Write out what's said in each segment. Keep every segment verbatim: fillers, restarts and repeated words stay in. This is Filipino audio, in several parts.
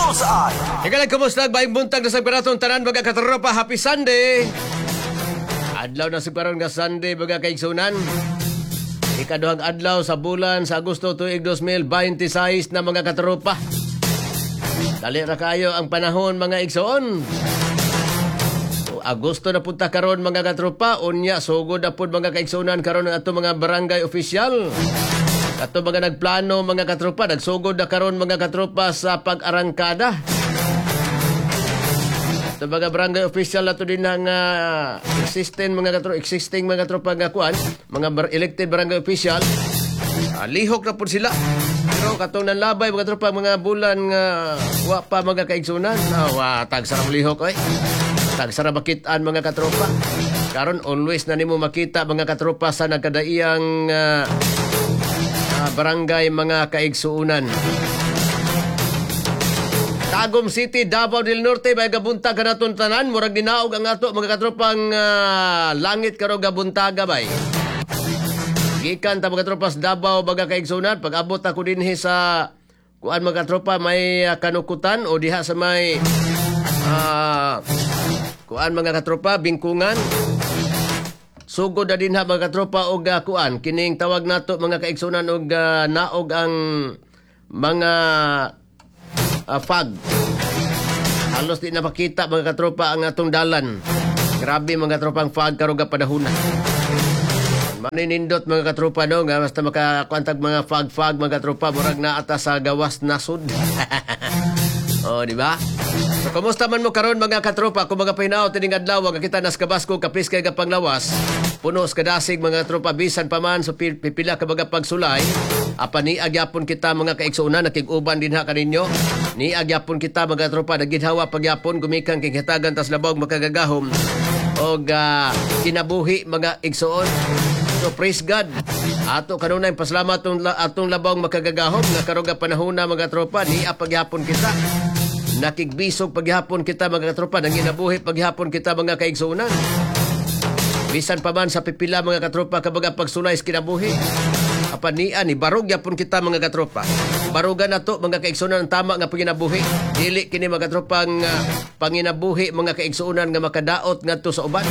Bullseye. Ikaw lang, kumusta? Baing buntag na sa piratong tanan, mga katropa. Happy Sunday! Adlaw na si karon nga Sunday, mga kaigsunan. Ikaduhang adlaw sa bulan sa Agosto tuig two thousand twenty-six na mga katropa. Dali ra kayo ang panahon, mga igsoon. Agosto na punta karon, mga katropa. Unya, sugod na pud mga kaigsunan karon ang ato mga barangay official. Ato mga nagplano, mga katropa, nagsugod na karon, mga katropa, sa pag-arangkada. Ato mga barangay official ato din ang uh, existing mga katropa, existing mga katropa nga kuan, mga bar- elected barangay official. Uh, lihok na po sila. Pero katong nanlabay, mga katropa, mga bulan nga uh, wa pa mga kaigsunan. Oh, uh, tagsarang lihok, oy. Tagsarang makitaan, mga katropa. Karon always na nimo makita, mga katropa, sa nagkadaiyang uh, Uh, barangay, mga kaigsuunan. Tagum City, Davao del Norte, may gabuntag ka naton tanan. Murag dinaog ang ato, mga katropang uh, langit karo gabuntaga bay. Gikan ta, mga katropas Davao, mga kaigsuunan. Pag abot ako din sa kuan, mga katropa, may uh, kanukutan o diha sa may uh, kuan, mga katropa, bingkungan. Sugod na din ha, mga katropa, og uh, kuan, kining tawag nato, mga kaigsunan, og uh, naog ang mga uh, fog. Halos di na makita, mga katropa, ang atong dalan. Grabe, mga katropa, ang fog karong padahunan. Maninindot, mga katropa, no, nga basta makakuantag mga fog-fog, mga katropa, murag na atas sa gawas nasud. Oh, di ba? So, kumusta man mo karon, mga katropa? Kung mga pahinaw, tining adlaw, nga kita nas kabasko, kapis kay kapanglawas, punos kadasig, mga katropa, bisan pa man, so pipila ka mga pagsulay, apa ni agyapon kita, mga kaigsuunan, nakig-uban din ha kaninyo, ni agyapon kita, mga katropa, nagidhawa pagyapon, gumikan king hitagan, tas labog, makagagahom, o uh, kinabuhi, mga igsuon. So, praise God. Ato kanunay pasalamat atong, atong labog makagagahom, nga karoga panahon na, mga tropa, ni apagyapon kita. Nakigbisog paghapon kita, mga katropa, nang ginabuhi paghapon kita, mga kaigsuunan. Bisan pa man sa pipila, mga katropa, kabaga pagsulay sa kinabuhi. Apanian, ni barog yapon kita, mga katropa. Barugan na to, mga kaigsuunan, tama nga panginabuhi. Dili kini, mga katropa, nga panginabuhi, mga kaigsuunan, nga makadaot nga to sa uban.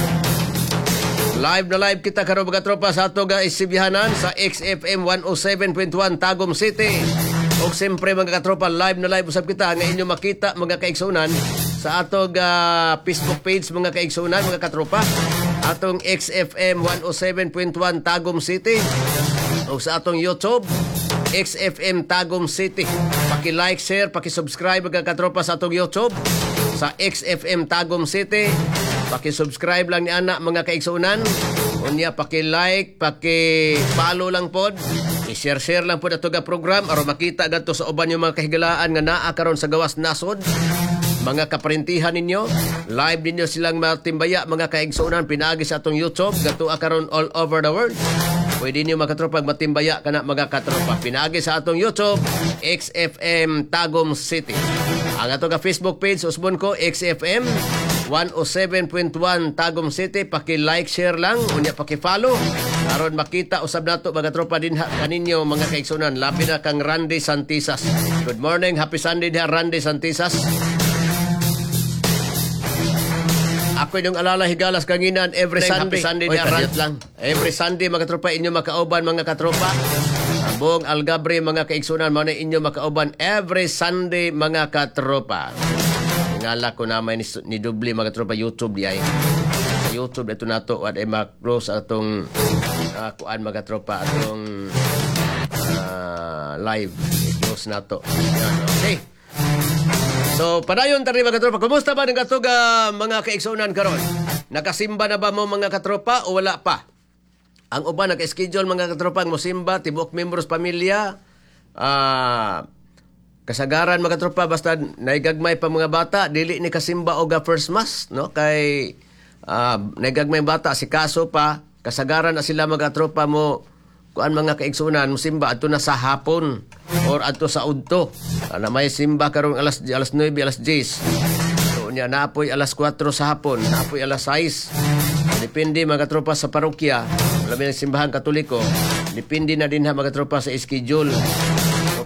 Live na live kita karon, mga tropa, sa ato ga isibyahanan sa X F M one oh seven point one Tagum City. O siyempre, mga katropa, live na live usab kita nga inyo makita, mga kaigsuunan, sa atong uh, Facebook page, mga kaigsuunan, mga katropa, atong X F M one oh seven point one Tagum City, o sa atong YouTube X F M Tagum City. Paki-like, share, paki-subscribe, mga katropa, sa atong YouTube sa X F M Tagum City. Paki-subscribe lang ni anak, mga kaigsuunan. Unya, paki-like, paki-follow lang pod. I-share-share lang po na ito program aron makita ganito sa uban yung mga kahigalaan nga naa karon sa gawas nasod. Mga kaparintihan ninyo, live ninyo silang matimbaya, mga kaigsuunan, pinaagi sa atong YouTube, gato karon all over the world. Pwede niyo makatropag matimbaya kana, mga katropa. Pinaagi sa atong YouTube, X F M Tagum City. Ang atong Facebook page, usbon ko, X F M one oh seven point one Tagum City. Paki-like, share lang, unya paki-follow aron makita usab nato, mga tropa, din ha, kaninyo, mga kaigsunan, labi na kang Randy Santisas. Good morning, happy Sunday diha, Randy Santisas. Ako yung alala higalas kanginan every Sunday. Happy Sunday diha, Randy lang. Every Sunday, mga tropa, inyo makauban, mga katropa. Buong Algabre, mga kaigsunan, mo na inyo makauban every Sunday, mga katropa. Ngala ko naman ni, ni Dubli, mga tropa, YouTube di ay. Sa YouTube ito na to, at ay mag-close atong uh, kuan, mga tropa, atong uh, live. I-close na to. Yan, okay. So, padayon tari, mga katropa. Kumusta ba ng katog uh, mga kaigsunan karon? Nakasimba na ba mo, mga katropa, o wala pa? Ang uban naka-schedule, mga katropa, ang mosimba, tibok membros pamilya, ah... Uh, kasagaran, mga tropa, basta naigagmay pa mga bata, dili ni kasimba o ga first mass, no? Kay uh, naigagmay bata, si kaso pa, kasagaran na sila, mga tropa, mo kuan, mga kaigsunan, mo simba adto na sa hapon or adto sa udto. Uh, na may simba karong alas alas nine, alas ten. So niya naapoy alas four sa hapon, naapoy alas six. Depende, mga tropa, sa parokya, labi ng simbahan Katoliko. Depende na din ha, mga tropa, sa schedule.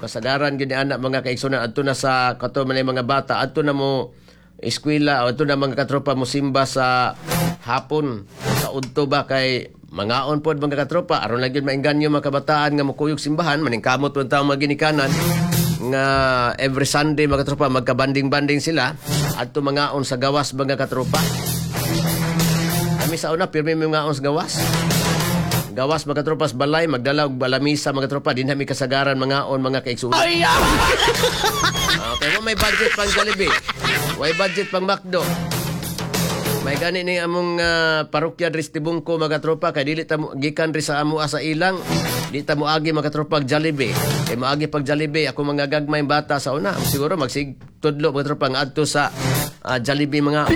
kasagaran gini anak mga kaigsunan adto na sa kato man mga bata adto na mo eskwela o adto na mga katropa mo simba sa hapon sa udto ba kay mangaon pod mga katropa aron lang gyud mainganyo mga kabataan nga mukuyog simbahan maningkamot pud taong mga ginikanan nga every Sunday mga katropa magkabanding-banding sila adto mangaon sa gawas mga katropa. Kami sa una pirmi mangaon sa gawas. Gawas mga tropas balay, magdala og balamisa mga tropa, din kami kasagaran mga on mga kaigsunan. Ay! Okay, mo may budget pang Jollibee. May budget pang McDo. May gani ni among uh, parokya dris Tibungko mga tropa kay dili ta mo gikan ri sa amo sa ilang. Di ta mo agi mga tropa og Jollibee. Kay maagi pag Jollibee ako mga gagmay bata sa una, siguro magsig tudlo mga tropa ngadto sa uh, Jollibee mga.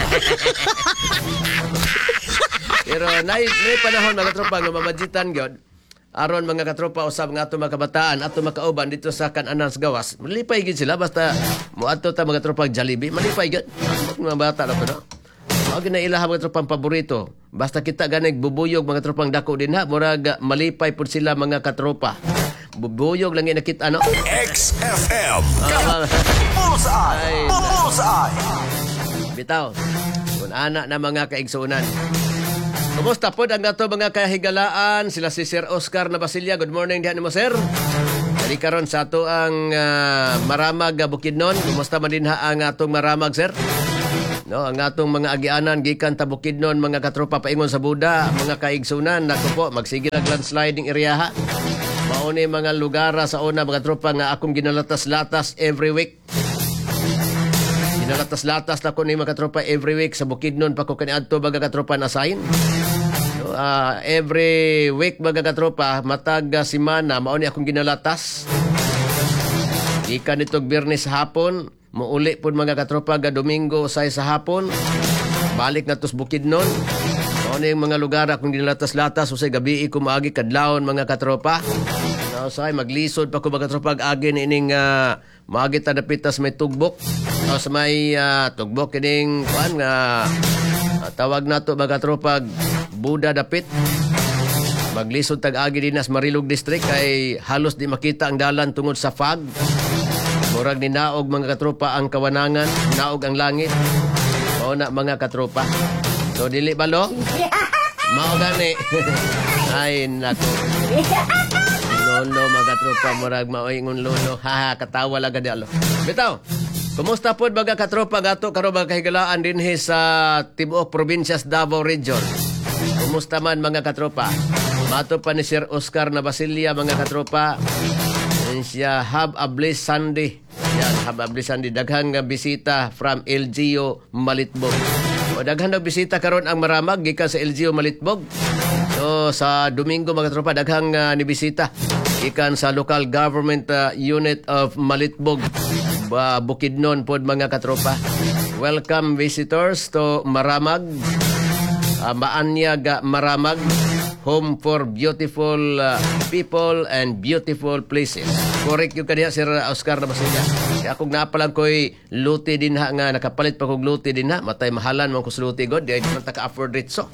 Pero nay nay panahon mga tropa nga mamajitan gyud aron mga katropa usab nga ato mga kabataan ato makauban dito sa Kan-anan sa gawas. Malipay gyud sila basta moadto ta mga tropa Jollibee, malipay gyud. Mga bata na to no. Mao gyud na ilaha mga tropa paborito. Basta kita ganig bubuyog mga tropang dako din ha, murag malipay pud sila mga katropa. Bubuyog lang nakita ano? X F M. Bullseye. Bullseye. Bitaw. Kun ana na mga kaigsunan. Kumusta po ang ato mga kahigalaan? Sila si Sir Oscar Nabasilia. Good morning dihan mo, sir. Dali karon sa ato ang uh, Maramag Bukidnon. Kumusta man din ha ang atong Maramag, sir? No, ang atong mga agianan gikan ta Bukidnon, mga katropa paingon sa Buda, mga kaigsunan, nako po magsige nag landsliding area ha. Mao ni mga lugar sa una mga tropa nga akong ginalatas-latas every week. Ginalatas-latas na ko ni mga katropa every week sa Bukidnon pa ko kaniadto mga katropa na sign. Uh, every week mga katropa matag uh, simana mao ni akong ginalatas ikan nitog Biyernes hapon muuli pud mga katropa ga Domingo say sa hapon balik na tos Bukidnon mao ni mga lugar akong ginalatas-latas usay gabi ko maagi kadlawon mga katropa no, say maglisod pa ko mga katropa agi ining uh, maagi ta dapitas may tugbok o sa may uh, tugbok kining kuan nga uh, tawag nato mga katropa Buda dapit maglisod tag-agi dinas Marilog District kay halos di makita ang dalan tungod sa fog. Murag ni naog mga katropa ang kawanangan, naog ang langit. O na mga katropa. So dili balo? Mao gani. Ay nako. Lolo mga katropa murag maoingon lolo. Ha katawa lang gadi alo. Bitaw. Kumusta pod mga katropa gato karon mga kahigalaan dinhi sa tibuok probinsya sa Davao Region. Kumusta man mga katropa? Mato pa ni Sir Oscar Nabasilia mga katropa. And siya have a blessed Sunday. Yan, have a blessed Sunday. Daghang nga bisita from L G U Malitbog. O daghang nga bisita karon ang Maramag gikan sa L G U Malitbog. So sa Domingo mga katropa daghang uh, ni bisita gikan sa local government uh, unit of Malitbog. Uh, Bukidnon pod mga katropa. Welcome visitors to Maramag. Uh, Maanyag Maramag, home for beautiful uh, people and beautiful places. Correct yung kaniya Sir Oscar Nabasilia. Kaya akong napalang ko'y luti din ha nga nakapalit pa kong luti din ha. Matay mahalan mo ko sa luti god. Di ay naman taka-afford it so.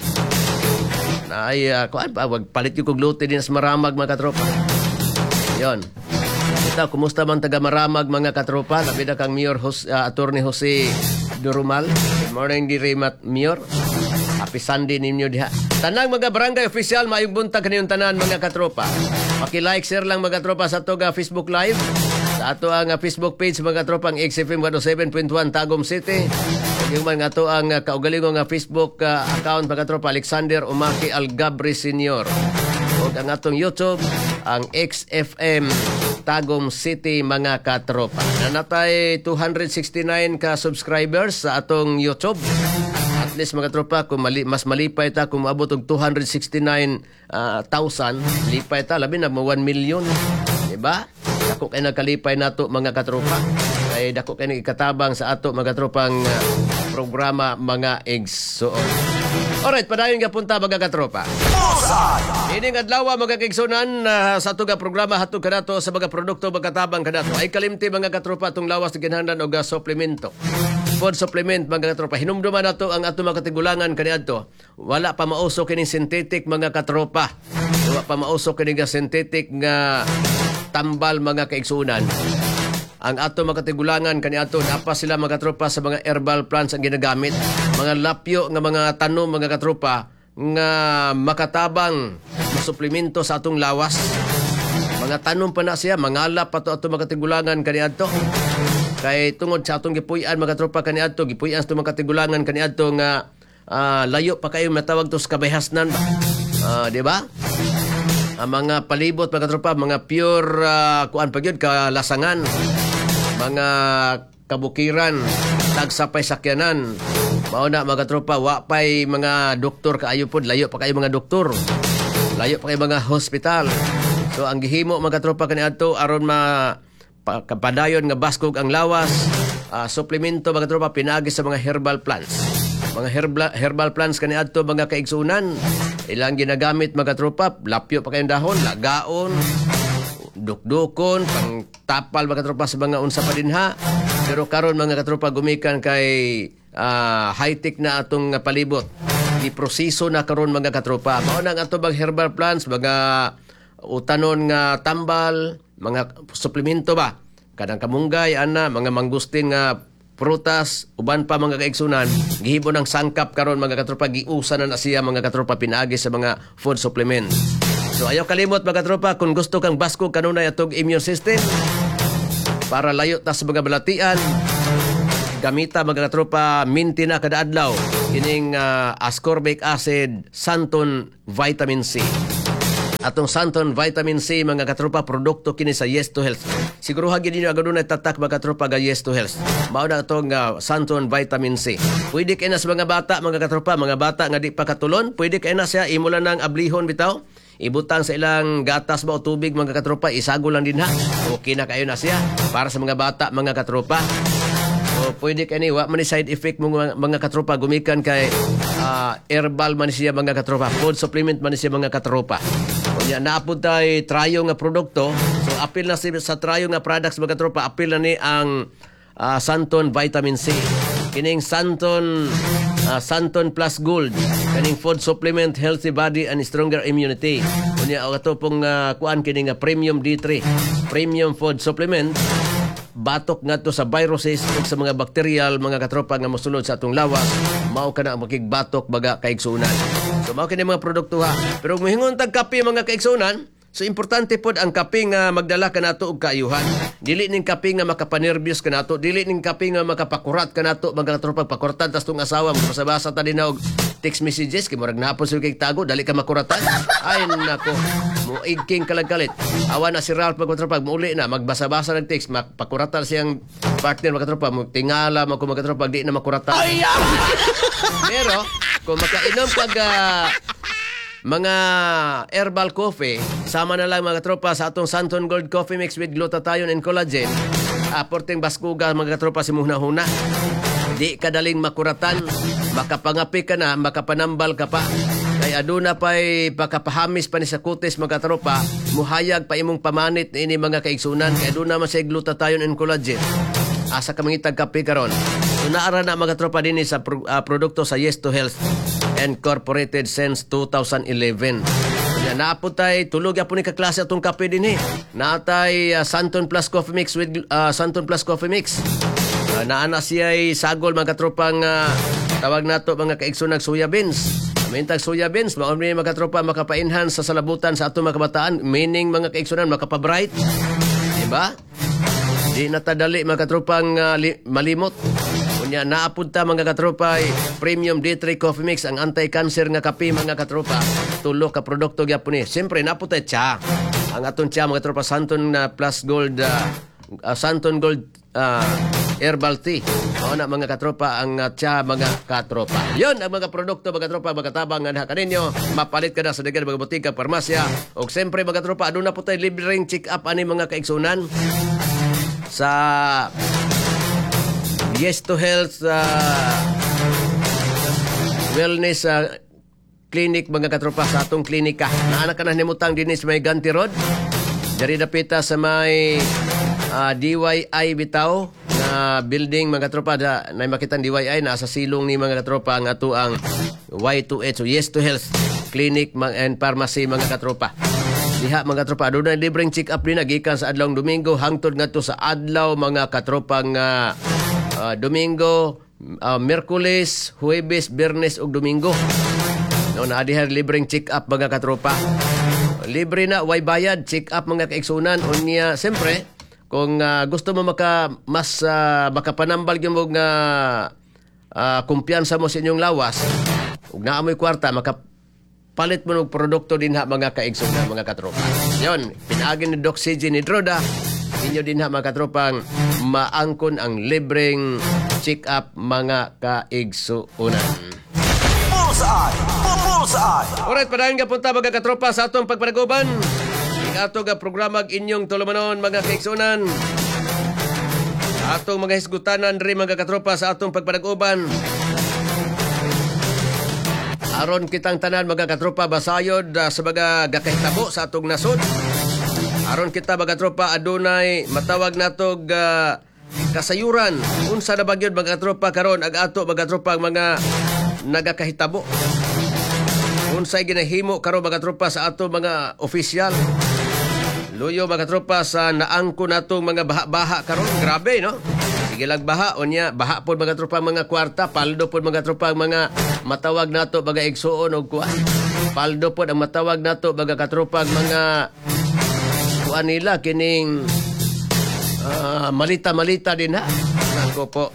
Na ay uh, kuan pa wag palit yung kong luti din sa Maramag mga katropa. Yon. Ito, kumusta man taga Maramag mga katropa? Nabida kang Mayor Jose, uh, Attorney Jose Durumal. Good morning di Rimat Mayor. Happy Sunday ninyo diha. Tanang mga barangay official, maayong buntag kaniyong tanan mga katropa. Paki-like, share lang mga katropa sa ato nga Facebook Live. Sa ato ang uh, Facebook page mga katropa ang X F M one oh seven point one Tagum City. Yung man nga ato ang uh, kaugalingong uh, Facebook uh, account mga katropa Alexander Umaki Algabri Senior. O ang atong YouTube, ang X F M Tagum City mga katropa. Nanatay two hundred sixty-nine ka subscribers sa atong YouTube. At least mga tropa, kung mali, mas malipay ta kung maabot og two hundred sixty-nine thousand, lipay ta labi na mo one million. Diba? Dako kay nagkalipay nato mga katropa. Ay dako kay nagikatabang sa ato mga tropang uh, programa mga igsoon. Alright, padayon nga punta mga katropa. Ini nga adlaw mga kaigsunan uh, sa ato nga programa hatod kanato sa mga produkto magkatabang kanato. Ay kalimti mga katropa tong lawas na ginhanglan og uh, suplemento. Food supplement mga katropa. Hinumduman nato ang ato mga katigulangan kaniadto. Wala pa mausok kining synthetic mga katropa. Wala pa mausok kining synthetic nga tambal mga kaigsunan. Ang ato mga katigulangan kaniadto napa sila mga katropa sa mga herbal plants ang ginagamit, mga lapyo nga mga tanom mga katropa nga makatabang suplemento sa atong lawas. Mga tanom pa na siya, mangalap pa to ato mga katigulangan kaniadto. Kay tungod sa atong gipuy-an mga tropa kaniadto, gipuy-an sa mga katigulangan kaniadto nga uh, layo pa kayo matawag to sa kabayhasnan ba. Uh, di ba? Ang mga palibot mga tropa, mga pure uh, kuan pa gyud kalasangan, mga kabukiran, tagsapay sakyanan. Mao na mga tropa, wa pay mga doktor kaayo pod, layo pa kayo mga doktor. Layo pa kayo mga hospital. So ang gihimo mga tropa kaniadto aron ma pa, kapadayon nga baskog ang lawas, uh, suplemento mga tropa pinagi sa mga herbal plants. Mga herbal, herbal plants kaniadto mga kaigsunan, ilang ginagamit mga tropa, lapyo pa kayong dahon, lagaon, dukdukon, pang tapal mga tropa sa mga unsa pa dinha. Pero karon mga katropa gumikan kay uh, high-tech na atong palibot. Giproseso na karon mga katropa. Mao nang ato bang herbal plants, mga utanon nga tambal, mga suplemento ba, kadang kamunggay ana, mga mangustin nga prutas, uban pa mga kaigsunan, gihibo ng sangkap karon mga katropa, giusa na na siya mga katropa pinagi sa mga food supplements. So ayaw kalimot mga katropa, kung gusto kang baskog kanunay atong immune system para layo ta sa mga balatian, gamita mga katropa minti na kada adlaw kining uh, ascorbic acid Santon Vitamin C. Atong Santon Vitamin C mga katropa, produkto kini sa Yes to Health. Siguro hagi ninyo agadunay tatak mga katropa ga Yes to Health. Mao na atong uh, Santon Vitamin C. Pwede kay na sa mga bata mga katropa, mga bata nga di pa katulon, pwede kay na siya imo lang nang ablihon bitaw. Ibutang sa ilang gatas ba o tubig mga katropa, isago lang din ha. Okay na kayo na siya para sa mga bata mga katropa. So, pwede ka ni, wa man ni side effect mga, mga katropa, gumikan kay uh, herbal man siya mga katropa, food supplement man siya mga katropa. Kanya naapod tayo trayo nga produkto, so apil na si, sa trayo nga products mga katropa, apil na ni ang uh, Santon Vitamin C. Kining Santon, uh, Santon Plus Gold, kining food supplement, healthy body and stronger immunity. Kanya ang ito pong uh, kuan kining uh, Premium D three, Premium Food Supplement, batok nga to sa viruses ug sa mga bakteryal mga katropa nga mosulod sa atong lawas, mao kana makigbatok baga kaigsunan. So mao kini mga produkto ha. Pero mohingon tag kape mga kaigsunan, so importante pod ang kape nga magdala kanato og kaayuhan. Dili ning kape nga makapanervyos kanato, dili ning kape nga makapakurat kanato mga katropa, pakuratan tas tong asawa mo basa-basa ta din og text messages kay murag nahapon sul kay tago, dali ka makuratan. Ay nako, mo igking kalagkalit. Awan na si Ralph mga katropa, muuli na magbasa-basa ng text, pakuratan siyang partner mga katropa, mo tingala mo mga katropa di na makuratan. Pero kung makainom kag uh, mga herbal coffee, sama na lang mga katropa sa atong Santon Gold Coffee Mix with glutathione and collagen, aporting baskuga mga katropa si muna-huna. Di kadaling makuratan, makapangapi ka na, makapanambal ka pa. Kay aduna pa'y pakapahamis pa ni sa kutis mga katropa, muhayag pa imong pamanit ini mga kaigsunan. Kay aduna man sa glutathione and collagen. Asa ka mangitag kape karon. So naara na mga katropa din sa pro, uh, produkto sa Yes to Health Incorporated since two thousand eleven. Kaya naapod tayo, tulog yapon ni kaklase atong kape din eh. Naatay uh, Santon Plus Coffee Mix with uh, Santon Plus Coffee Mix. Uh, naana siya ay sagol mga katropang uh, tawag nato mga kaigsunag soya beans. Mintag soya beans, maunay mga katropa makapainhan sa salabutan sa atong mga kabataan, meaning mga kaigsunan makapabright. Diba? Di natadali mga katropang uh, li- malimot. Kunya naapod ta mga katropa ay Premium D three Coffee Mix, ang anti-cancer nga kape mga katropa. Tulo ka produkto gyapon ni. Siyempre naapod ta tsa. Ang atong tsa mga katropa Santon uh, Plus Gold uh, uh, Santon Gold uh, Herbal Tea. O na mga katropa ang uh, tsa mga katropa. Yon ang mga produkto mga katropa mga tabang nga kaninyo. Mapalit ka na sa dagan mga butika, parmasya. O siyempre mga katropa aduna po tayo libreng check up ani mga kaigsunan sa Yes to Health uh, Wellness uh, Clinic mga katropa sa atong klinika. Naana ka na nimutang dinis may Ganti Road. Dari dapita sa may uh, D Y I bitaw na building mga katropa da, na makitang D Y I na sa silong ni mga katropa ang ato ang Y two H. So Yes to Health Clinic and Pharmacy mga katropa. Diha mga katropa, adunay libreng check up din gikan sa adlawng Domingo hangtod ngadto sa adlaw mga katropa nga uh, Domingo, uh, Miyerkules, Huwebes, Biyernes ug Domingo. No, na diha libreng check up mga katropa. Libre na, way bayad, check up mga kaigsunan. Unya, siyempre, kung uh, gusto mo maka, mas uh, makapanambal yung mga uh, kumpiyansa mo sa inyong lawas, ug naamoy kwarta, makapalit mo ng produkto din ha mga kaigsunan, mga katropa. Yun, pinaagin ni Doc C J ni Droda, inyo din ha mga katropang maangkon ang libreng check up mga kaigsunan. Bullseye! Bullseye! Alright, padayon ka punta mga katropa sa atong pagpanaguban. Ikato ga programa inyong tulumanon mga kaigsunan. Atong mga hisgutanan rin mga katropa sa atong pagpanaguban. Aron kitang tanan mga katropa basayod uh, sa mga gakahitabo sa atong nasod. Aron kita mga katropa adunay matawag natog uh, kasayuran. Unsa na bagyod mga katropa karon ag ato mga katropa mga nagakahitabo. Unsay ginahimo karon mga tropa sa ato mga opisyal. Luyo mga tropa sa naangko natong mga baha-baha karon. Grabe no. Sige lang baha unya baha pod mga tropa mga kwarta, paldo pod mga tropa mga matawag nato mga igsuon og kuan. Paldo pod ang matawag nato mga katropa mga kuan nila kining uh, malita-malita din ha. Nako po.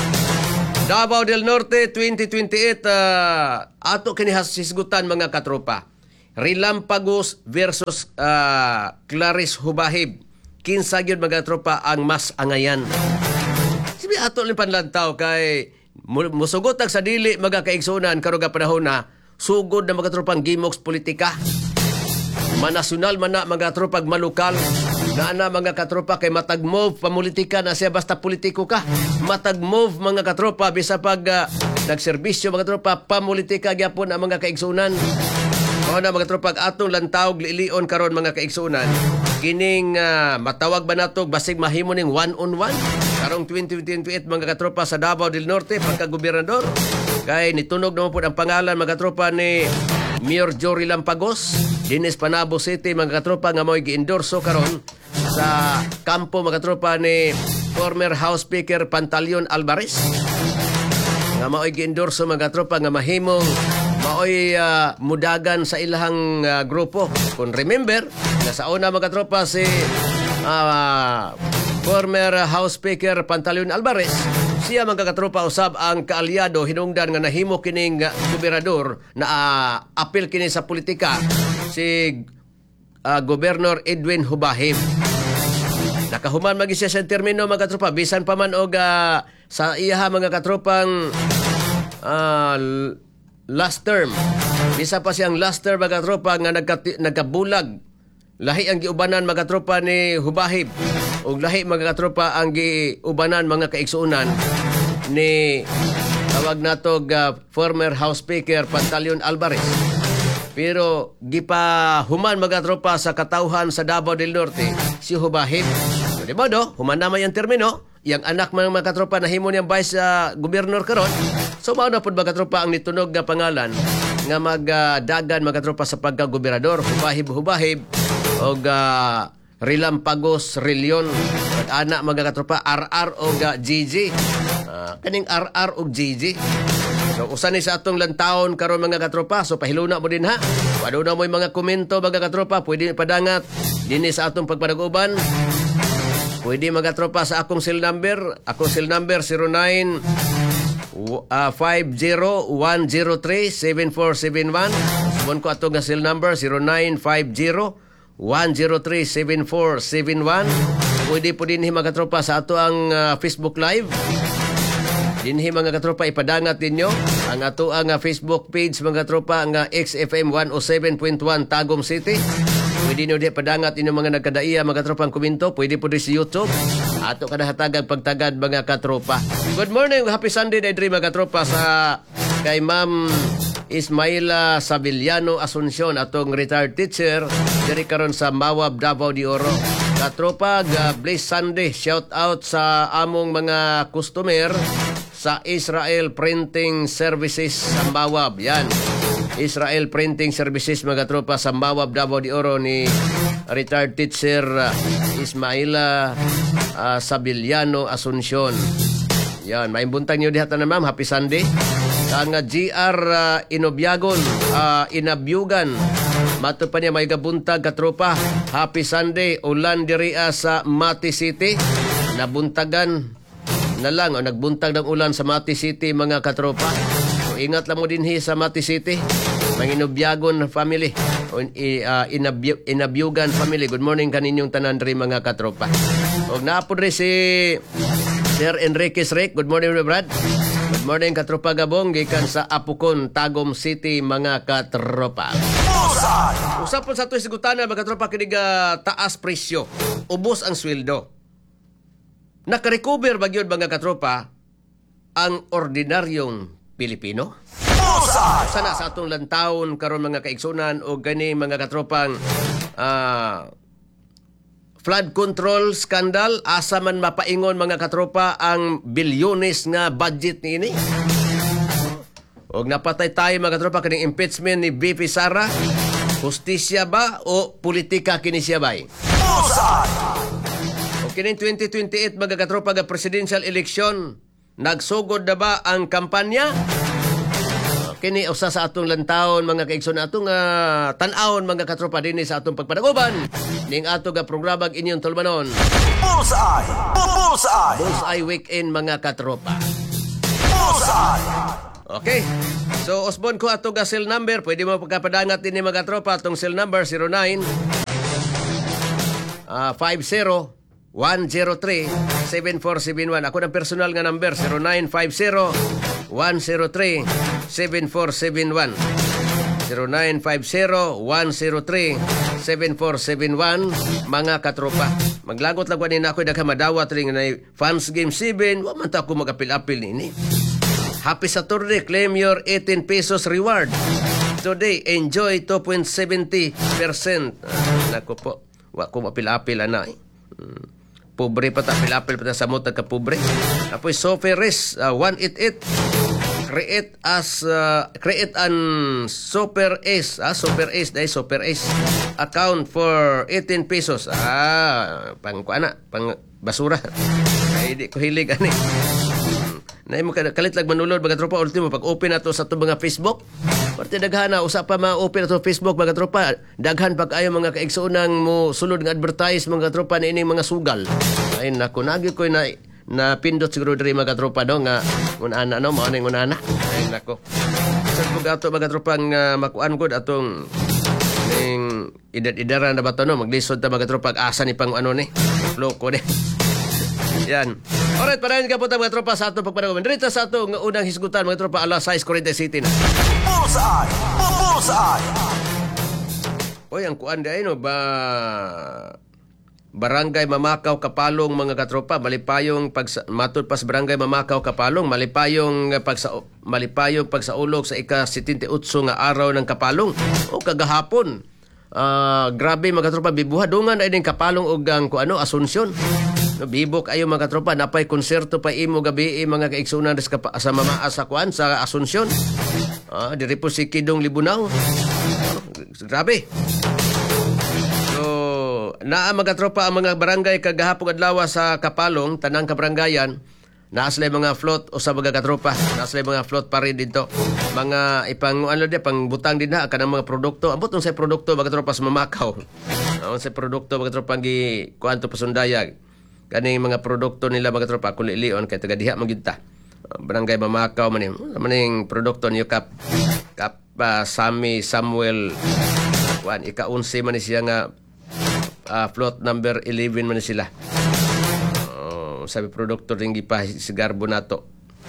Davao del Norte twenty twenty-eight uh, ato kini hasisgutan mga katropa. Relampagos versus uh, Clarice Hubahib. Kinsa gyud mga tropa ang mas angayan. Sibi ato lang panlantaw kay musugotag sa dili mga kaigsunan karon nga panahon na sugod na mga tropang gimoks politika. Manasyonal man na mga tropa malukal. Na na mga katropa kay matag move pamulitika na siya basta politiko ka. Matag move mga katropa bisa pag uh, nagserbisyo mga tropa pamulitika gyapon ang mga kaigsunan. Mao na mga tropa atong lantawg lilion karon mga kaigsunan. Kining uh, matawag ba nato basig mahimo ning one on one karong twenty twenty-eight mga katropa sa Davao del Norte pagka gobernador. Kay nitunog naman po ang pangalan mga katropa ni Mayor Jory Lampagos dinis Panabo City mga katropa nga mo'y gi-endorso karon sa kampo mga tropa ni former House Speaker Pantaleon Alvarez nga mao'y gi-endorso mga tropa nga mahimong mao'y uh, mudagan sa ilahang uh, grupo. Kung remember na sa una mga tropa si uh, former House Speaker Pantaleon Alvarez siya mga katropa usab ang kaalyado hinungdan nga nahimo kining uh, gobernador na uh, apil kini sa politika si uh, Governor Edwin Hubahib. Nakahuman magi siya sa termino mga katropa bisan pa man og uh, sa iyaha mga katropang uh, last term. Bisa pa siyang last term mga katropa nga nagka, nagkabulag. Lahi ang giubanan mga katropa ni Hubahib ug lahi mga katropa ang giubanan mga kaigsuunan ni tawag natog uh, former House Speaker Pantaleon Alvarez. Pero gipa human mga tropa sa katawhan sa Davao del Norte si Hubahib. So, di ba do? Human naman yung termino. Yang anak mga mga tropa na himo niyang vice uh, gobernador karon. So mao na pud mga tropa ang nitunog nga pangalan nga magdagan uh, mga tropa sa pagka-gobernador. Hubahib Hubahib og uh, Relampagos Relion. At anak mga tropa R R og uh, G G. Uh, kaning R R og G G. So, usan ni sa atong lantawon karon mga katropa. So, pahiluna mo din ha. Pado na mo yung mga komento mga katropa. Pwede padangat din sa atong pagpanaguban. Pwede mga katropa sa akong cell number. Akong cell number zero nine five zero one zero three seven four seven one. Subuan ko atong cell number zero nine five zero one zero three seven four seven one. Pwede po din mga katropa sa ato ang uh, Facebook Live. Dinhi mga katropa ipadangat ninyo ang ato ang uh, Facebook page mga katropa ang uh, X F M one oh seven point one Tagum City. Pwede nyo di padangat inyo mga nagkadaiya mga katropa ang komento. Pwede po din sa YouTube. Ato kadahatagan pagtagad mga katropa. Good morning, happy Sunday day mga katropa sa kay Ma'am Ismaila Savillano Asuncion atong retired teacher diri karon sa Mawab, Davao de Oro. Katropa, uh, blessed Sunday. Shout out sa among mga customer sa Israel Printing Services sa Mawab. Yan. Israel Printing Services mga katropa sa Mawab, Davao de Oro ni retired teacher uh, Ismaila uh, Sabiliano Asuncion. Yan, maimbuntang nyo dihat na ma'am. Happy Sunday. Ang uh, G R uh, Inobyagon, uh, Inabyugan. Mato pa niya may gabuntag katropa. Happy Sunday. Ulan diri sa Mati City. Nabuntagan na lang o nagbuntag ng ulan sa Mati City mga katropa. So, ingat lang mo din hi sa Mati City. Mga Inobyagon family. O, uh, inabyu, Inabyugan family. Good morning kaninyong tanan rin mga katropa. O naapod rin si Sir Enriquez Rick. Good morning Brad. Good morning katropa Gabong. Gikan sa Apukon, Tagum City mga katropa. Usapon sa ito isigutana mga katropa kiniga taas presyo. Ubos ang sweldo. Nakarecover ba yun mga katropa ang ordinaryong Pilipino? Sana sa atong lantawon karon mga kaigsunan o gani mga katropang uh, flood control scandal, asa man mapaingon mga katropa ang bilyones nga budget ni ini. Og napatay tayo mga katropa kaning impeachment ni V P Sara. Justisya ba o politika kini siya bay? O kining twenty twenty-eight mga katropa nga presidential election, nagsugod na ba ang kampanya? Kini usa sa atong lantawon mga kaigsoon atong uh, tan-awon mga katropa dinhi sa atong pagpadaguban ning ato ga programa inyong tulmanon. Bullseye! Bullseye! Bullseye weekend mga katropa. Bullseye! Okay. So Osbon ko ato ga cell number, pwede mo pagkapadangat dinhi mga katropa atong cell number zero nine five zero one zero three seven four seven one. Ako ng personal nga number zero nine five zero one zero three seven four seven one. zero nine five zero one zero three seven four seven one. Mga katropa, maglagot lang ko din ako daghan madawat ring na fans game seven. Wa man ta ko magapil-apil nini. Happy Saturday, claim your eighteen pesos reward. Today, enjoy two point seven zero percent. Ah, nako po, wa ko mapil-apil ana eh. Hmm. Pobre pa ta, pilapil pa ta sa mota ka pobre. Apoy Soferes uh, one eighty-eight create as uh, create an Super Ace, ah Super Ace dai Super Ace account for eighteen pesos. Ah, pang kuana, pang basura. Ay di ko hilig ani. Na mo kalit lag manulod mga tropa ultimo pag open nato sa to mga Facebook. Parte daghan na usa pa ma-open nato Facebook mga tropa. Daghan pag ayo mga kaigsuonang mo sulod nga advertise mga tropa na ining mga sugal. Ay nako nagi ko na na pindot siguro diri mga tropa no nga unana no mao ning unana. Ay nako. Sa pug ato mga tropa nga makuan gud atong ning idad-idaran na bato no maglisod ta mga tropa asa ni pang ano ni. Loko ni. Yan. Alright, parahin ka po tayo mga tropa sa ato pagpanaguman. Dito sa ato ng unang hisgutan mga tropa alas sais forty City na. Bullseye! Bullseye! Oy, ang kuan day no ba Barangay Mamakaw Kapalong mga katropa, malipayong pag matud pas Barangay Mamakaw Kapalong, malipayong pagsa malipayong pagsaulog sa ika-seventy-eight nga araw ng Kapalong. O kagahapon. Uh, grabe mga katropa bibuha dungan ay ning Kapalong ug ang kuano Asunsyon. No, bibok ayo mga tropa napay konserto pa imo gabi eh, mga kaigsunan sa mama sa kuan sa Asunsyon. Ah, diri po si Kidong Libunaw. Grabe. So, naa mga tropa ang mga barangay kagahapon adlaw sa Kapalong, tanang kabarangayan, naa sila mga float o sa mga katropa, naa sila mga float pa rin dito. Mga ipang ano di pang butang din na kanang mga produkto. Ambot unsay produkto mga tropa sa Mamakaw. Unsay produkto mga tropa gi kuan to pasundayag. Kaning mga produkto nila mga tropa kulilion kay taga diha magyud Barangay Mamakaw maning maning produkto niyo kap kap uh, Sami Samuel kuan ika-eleven man siya nga uh, float number eleven man sila. Uh, sabi produkto ring gipa sigarbo nato.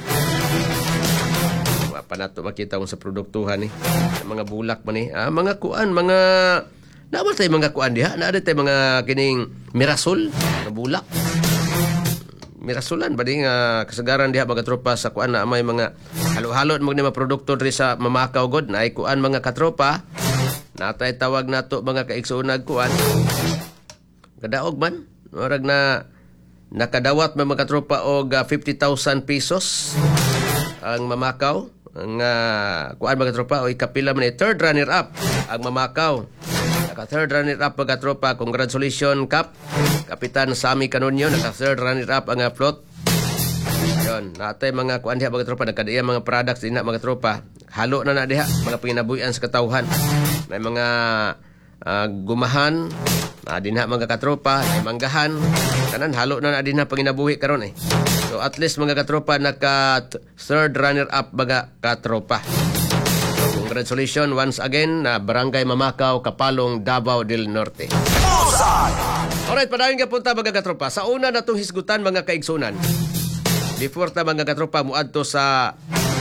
Wa pa nato makita kung sa produktuhan ni eh. Mga bulak man ni ah, mga kuan mga naman tayo mga kuan diha na tayo mga kining mirasol na bulak. Mirasulan ba di nga kasagaran diha mga tropa sa kuan na may mga halo-halo mo ni mga produkto diri sa Mamakaw god na ay kuan mga katropa natay tawag nato mga kaigsuonag kuan kadaog man murag na nakadawat mga katropa og uh, fifty thousand pesos ang Mamakaw nga kuan mga tropa o ikapila man ni third runner up ang Mamakaw. Naka third runner up mga tropa, congratulations Kap. Kapitan Sammy Canonio, naka third runner up ang uh, float. Yon, natay mga kuan diha mga tropa, nagkadaya mga products din na mga tropa. Halo na na diha mga panginabuhian sa katawhan. May mga uh, gumahan, na din na mga katropa, may manggahan. Kanan halo na na din na panginabuhi karon eh. So at least mga katropa naka third runner up mga katropa. So, congratulations once again na Barangay Mamakaw, Kapalong, Davao del Norte. Bullseye! Alright, padayon ka punta mga katropa. Sa una na itong hisgutan mga kaigsunan. Before ta mga katropa muadto sa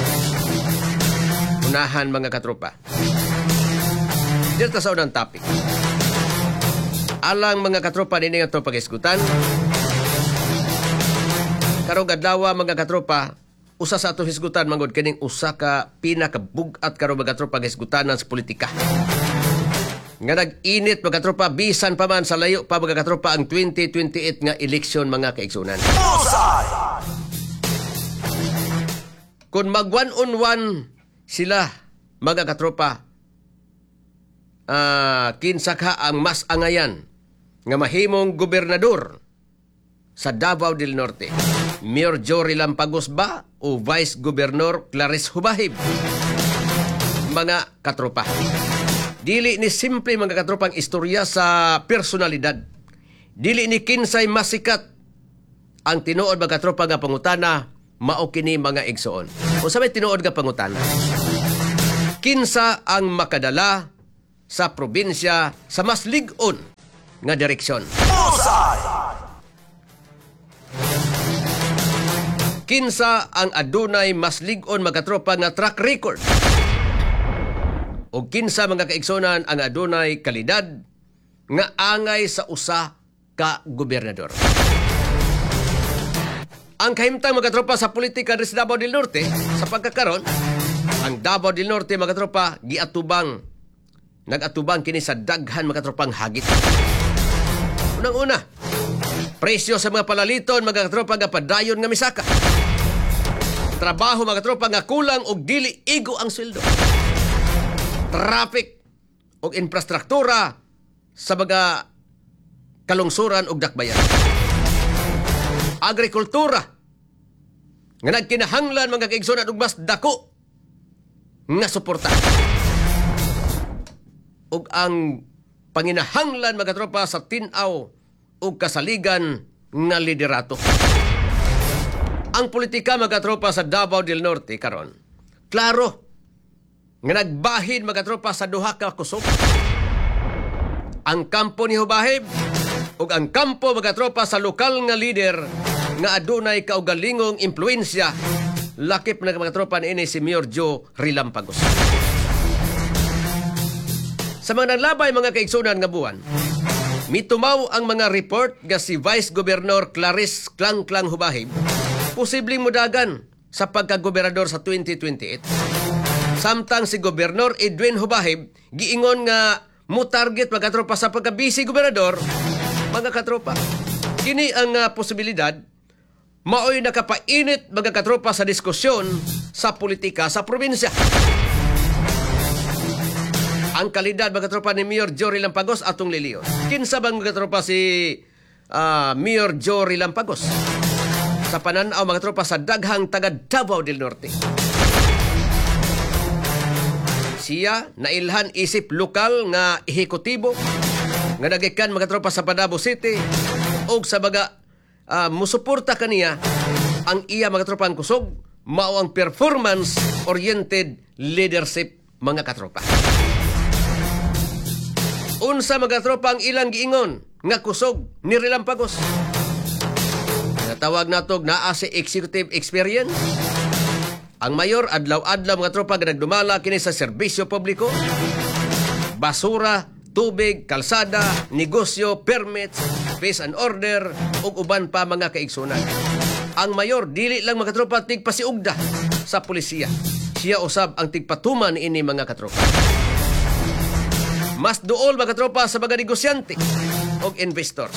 unahan mga katropa. Dito sa unang topic. Alang mga katropa din nga itong pag-hisgutan. Karong adlaw mga katropa, usa sa atong hisgutan mangod kining usa ka pinakabug-at karong mga katropa hisgutanan sa politika. Nga nag-init mga katropa bisan pa man sa layo pa mga katropa ang twenty twenty-eight nga eleksyon mga kaigsunan. Bullseye! Kung mag one on one sila mga katropa, uh, kinsa ka ang mas angayan nga mahimong gobernador sa Davao del Norte, Mayor Jory Lampagos ba o Vice Governor Clarice Hubahib? Mga katropa, dili ni simple mga katropang istorya sa personalidad. Dili ni kinsay masikat ang tinuod mga katropa nga pangutana mao kini mga igsoon. O sabay tinuod nga pangutana, kinsa ang makadala sa probinsya sa mas lig-on nga direksyon? Bullseye! Kinsa ang adunay mas lig-on mga katropa nga track record? O kinsa mga kaigsonan ang adunay kalidad nga angay sa usa ka gobernador? Ang kahimtang mga tropa sa politika sa Davao del Norte sa pagkakaron, ang Davao del Norte mga tropa giatubang nagatubang kini sa daghan mga tropang hagit. Unang-una, presyo sa mga palaliton mga tropa nga padayon nga misaka. Trabaho mga tropa nga kulang og dili igo ang sweldo. Traffic og infrastruktura sa mga kalungsuran og dakbayan. Agrikultura nga nagkinahanglan mga kaigsunan og mas dako nga suporta. Og ang panginahanglan mga tropa sa tinaw og kasaligan nga liderato. Ang politika mga tropa sa Davao del Norte karon, klaro nga nagbahin mga tropa sa duha ka kusog. Ang kampo ni Hubahib ug ang kampo mga tropa sa lokal nga leader nga adunay kaugalingong impluensya, lakip na mga tropa ni ini si Mayor Joe Rilampagos. Sa mga naglabay mga kaigsunan nga buwan, mitumaw ang mga report nga si Vice Governor Clarice Klang-Klang Hubahib posibleng mudagan sa pagkagobernador sa twenty twenty-eight. Samtang si Gobernador Edwin Hubahib giingon nga mo target mga katropa sa pagka-busy gobernador. Mga katropa, kini ang uh, posibilidad maoy nakapainit mga katropa sa diskusyon sa politika sa probinsya. Ang kalidad mga katropa ni Mayor Jory Lampagos atong liliyon. Kinsa bang mga katropa si uh, Mayor Jory Lampagos? Sa pananaw mga tropa sa daghang taga Davao del Norte. Siya nailhan isip lokal nga ehekutibo nga nagikan mga tropa sa Panabo City o sa mga uh, musuporta kaniya ang iya mga tropa ang kusog mao ang performance-oriented leadership mga katropa. Unsa mga tropa ang ilang giingon nga kusog ni Rilampagos? Natawag natog naa si executive experience. Ang mayor adlaw-adlaw mga tropa nga nagdumala kini sa serbisyo publiko, basura, tubig, kalsada, negosyo, permits, peace and order ug uban pa mga kaigsunan. Ang mayor dili lang mga tropa tigpasiugda sa pulisya. Siya usab ang tigpatuman ini mga katropa. Mas duol mga tropa sa mga negosyante ug investors.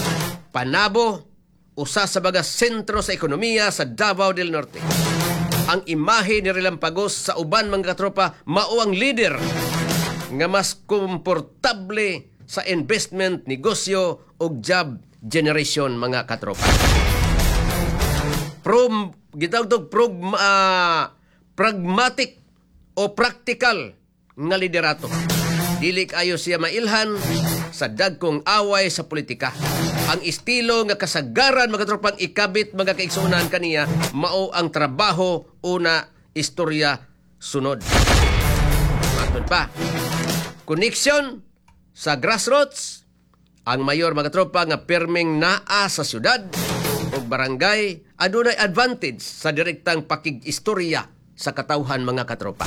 Panabo, usa sa mga sentro sa ekonomiya sa Davao del Norte. ang imahe ni Relampagos sa uban mga katropa mao ang leader nga mas komportable sa investment, negosyo ug job generation mga katropa. Pro gitawag pro uh, pragmatic o practical nga liderato. Dili kayo siya mailhan sa dagkong away sa politika. Ang estilo nga kasagaran mga tropang ikabit mga kaigsunan kaniya mao ang trabaho una, istorya sunod. Matod pa. Connection sa grassroots, ang mayor mga tropa nga permeng naa sa syudad o barangay adunay advantage sa direktang pakig-istorya sa katawhan mga katropa.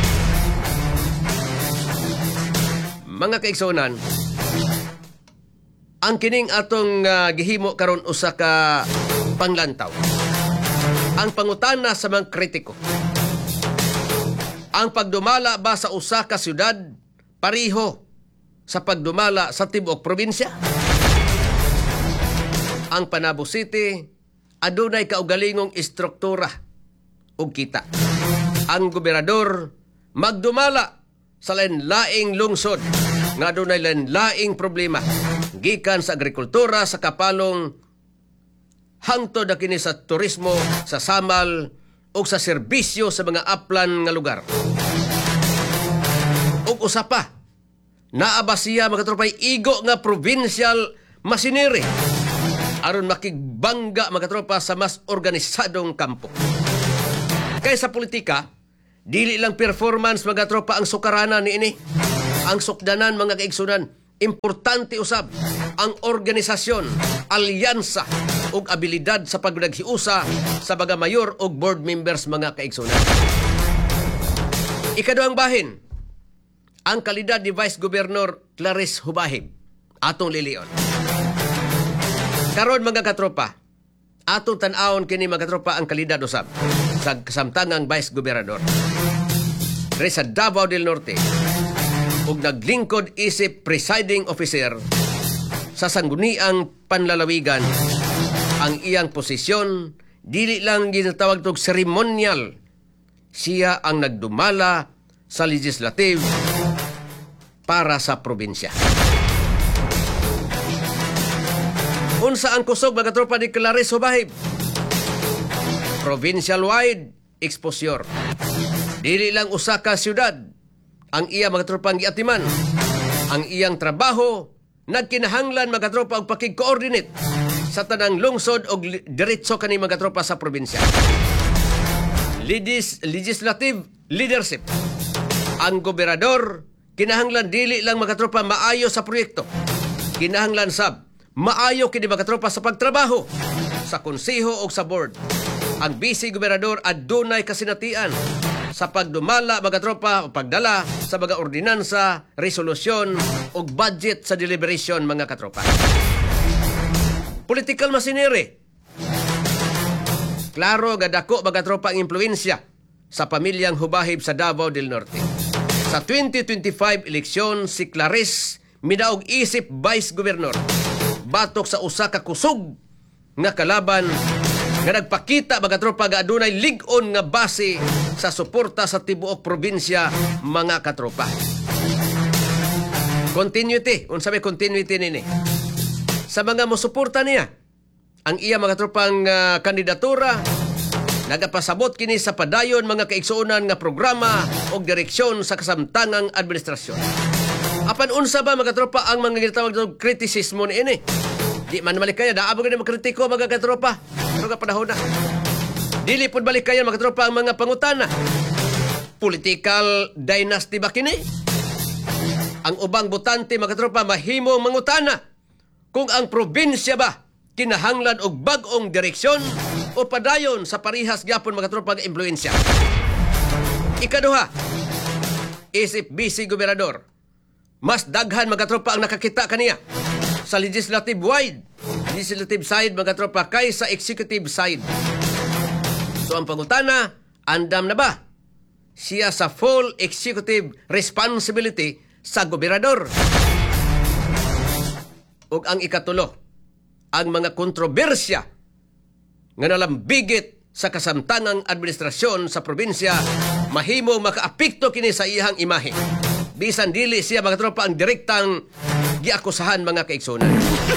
Mga kaigsunan, ang kining atong uh, gihimo karon usa ka panglantaw. Ang pangutana sa mga kritiko. Ang pagdumala ba sa usa ka syudad pariho sa pagdumala sa tibuok probinsya? Ang Panabo City adunay kaugalingong istruktura ug kita. Ang gobernador magdumala sa lain-laing lungsod nga adunay lain-laing problema gikan sa agrikultura, sa kapalong hangtod na kini sa turismo, sa samal o sa serbisyo sa mga aplan nga lugar. O usa pa, naaba siya mga tropay igo nga provincial masinere aron makigbangga mga tropa sa mas organisadong kampo. Kaya sa politika, dili lang performance mga tropa ang sukarana ni ini. Ang sukdanan mga kaigsunan, importante usab ang organisasyon, alyansa ug abilidad sa pagdaghiusa sa mga mayor ug board members mga kaigsunan. Ikaduhang bahin, ang kalidad ni Vice Governor Clarice Hubahib atong lilion. Karon mga katropa, atong tan-awon kini mga katropa ang kalidad usab sa kasamtangang Vice Governor. Re sa Davao del Norte, ug naglingkod isip presiding officer sa sangguniang panlalawigan ang iyang posisyon, dili lang ginatawag tog seremonyal. Siya ang nagdumala sa legislative para sa probinsya. Unsa ang kusog mga tropa ni Clarice Hubahib? Provincial-wide exposure. Dili lang usa ka syudad ang iya mga tropang giatiman. Ang iyang trabaho nagkinahanglan mga tropa og pakig-coordinate sa tanang lungsod og diretso kani mga tropa sa probinsya. Legis, legislative leadership. Ang gobernador kinahanglan dili lang mga tropa maayo sa proyekto. Kinahanglan sab maayo kini mga tropa sa pagtrabaho sa konseho o sa board. Ang vice gobernador adunay kasinatian sa pagdumala mga tropa o pagdala sa mga ordinansa, resolusyon o budget sa deliberation mga katropa. Political masinere. Klaro nga dako mga tropa ang impluensya sa pamilyang Hubahib sa Davao del Norte. Sa twenty twenty-five eleksyon, si Clarice midaog isip Vice Governor batok sa usa ka kusog nga kalaban nga nagpakita mga tropa nga adunay lig-on nga base sa suporta sa tibuok probinsya mga katropa. Continuity, unsa may continuity nini? Sa mga mosuporta niya, ang iya mga tropang uh, kandidatura nagapasabot kini sa padayon mga kaigsuonan nga programa o direksyon sa kasamtangang administrasyon. Apan unsa ba mga tropa ang mga gitawag og kritisismo niini? Di man malikaya daabog ni makritiko mga katropa. Pero ka panahon na. Dili pud balikayan mga katropa ang mga pangutana. Political dynasty ba kini? Ang ubang botante mga katropa mahimo mangutana kung ang probinsya ba kinahanglan og bag-ong direksyon o padayon sa parihas gyapon mga katropa nga impluwensya. Ikaduha, isip vice gobernador. Mas daghan mga tropa ang nakakita kaniya sa legislative wide, legislative side mga tropa kaysa executive side. So ang pangutana, andam na ba siya sa full executive responsibility sa gobernador? Ug ang ikatulo, ang mga kontrobersya nga nalambigit sa kasamtangang administrasyon sa probinsya mahimo makaapekto kini sa iyang imahe. Bisan dili siya mga tropa ang direktang giakusahan mga kaigsunan.